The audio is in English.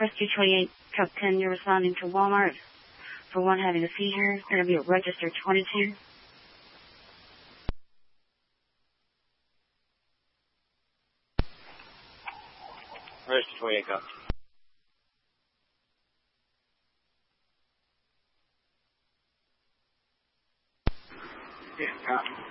Rescue 28, Cup 10, you're responding to Walmart for one having a seizure. Going to be at Register 22. Register 28, Cup. Yeah, Cup.